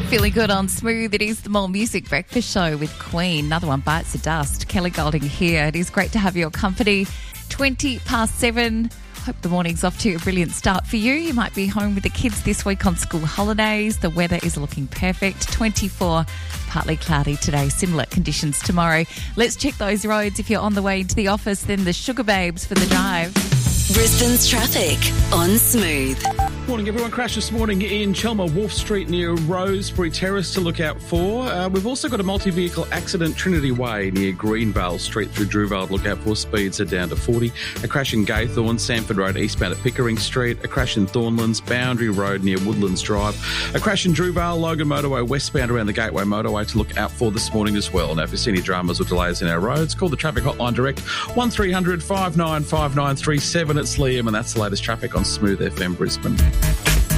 Feeling good on Smooth. It is the More Music Breakfast Show with Queen. Another one bites the dust. Kelly Golding here. It is great to have your company. 7:20. Hope the morning's off to a brilliant start for you. You might be home with the kids this week on school holidays. The weather is looking perfect. 24, partly cloudy today. Similar conditions tomorrow. Let's check those roads. If you're on the way into the office, then the Sugar Babes for the drive. Brisbane's traffic on Smooth. Morning, everyone. Crash this morning in Chelmer Wharf Street near Rosebery Terrace to look out for. We've also got a multi-vehicle accident Trinity Way near Greenvale Street through Drewvale to look out for. Speeds are down to 40. A crash in Gaythorne, Sanford Road eastbound at Pickering Street. A crash in Thornlands, Boundary Road near Woodlands Drive. A crash in Drewvale, Logan Motorway westbound around the Gateway Motorway to look out for this morning as well. Now, if you see any dramas or delays in our roads, call the traffic hotline direct 1300 595937. It's Liam, and that's the latest traffic on Smooth FM Brisbane.